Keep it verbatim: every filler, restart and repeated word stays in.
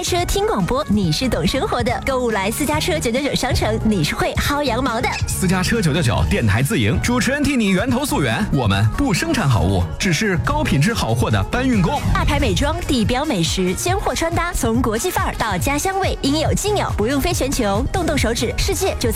车听广播，你是懂生活的；购物来私家车九九九商城，你是会薅羊毛的。 私家车九九九电台自营，主持人替你源头溯源。我们不生产好物，只是高品质好货的搬运工。 大牌美妆、地标美食、鲜货穿搭，从国际范儿到家乡味，应有尽有，不用飞全球，动动手指，世界就在